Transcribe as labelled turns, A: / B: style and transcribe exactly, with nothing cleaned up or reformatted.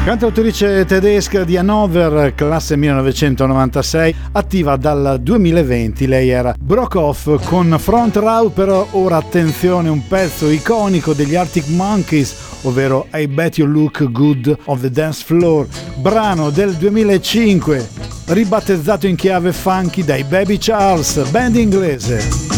A: Cantautrice tedesca di Hannover, classe millenovecentonovantasei, attiva dal duemilaventi. Lei era Brockhoff con Front Row, però ora attenzione, un pezzo iconico degli Arctic Monkeys, ovvero I Bet You Look Good on the Dance Floor, brano del duemilacinque, ribattezzato in chiave funky dai Baby Charles, band inglese.